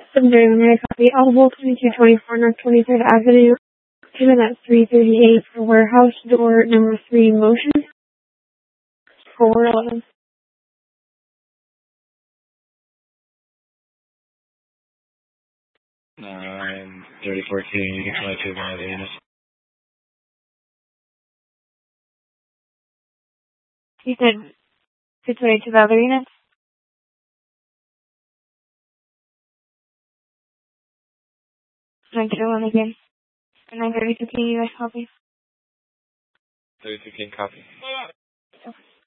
During the copy, Audible 2224 North 23rd Avenue, payment at 338 for warehouse door number 3 motion, 411. 3014, you can fly to the other unit. You said 628 to the other units? 921 again. 93015 US copy. 3015 copy.